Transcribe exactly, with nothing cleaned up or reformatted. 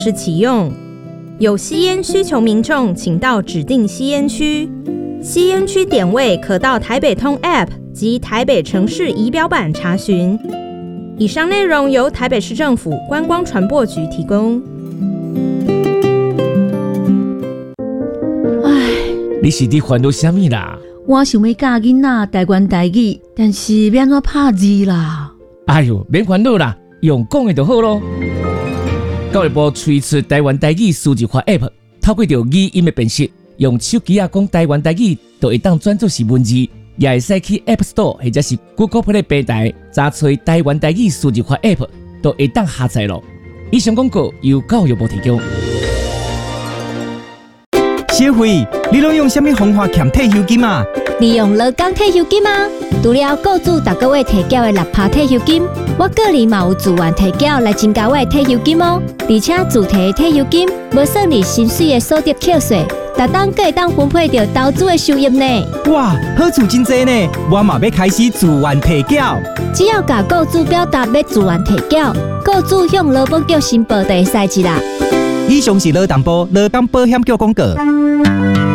是启用。有吸烟需求民众，请到指定吸烟区。吸烟区点位可到台北通 App 及台北城市仪表板查询。以上内容由台北市政府观光传播局提供。 唉， 你是伫烦恼什么啦？ 我想要教囡仔台湾台语，但是要安怎拍字啦？ 哎呦，免烦恼啦，用讲的就好咯。教育部推出台湾台语数字化 App， 透过着语音的辨识，用手机啊讲台湾台语，就会当转做是文字，也会使去 App Store 或者是 Google Play 平台查找台湾台语数字化 App， 就会当下载咯。以上广告由教育部提供。 小慧，你拢用什么方法欠退休金啊？ 利用劳工退休金啊！除了雇主逐个月提缴的六趴退休金，我个人嘛有自愿提缴来增加我的退休金哦。而且自提的退休金无算你薪水的所得扣税，逐档个会当分配到投资的收益呢。 哇，好处真多呢！我嘛要开始自愿提缴。 只要甲雇主表达要自愿提缴，雇主向劳保局申报就会使一啦。 以上是劳动部劳工保险局广告。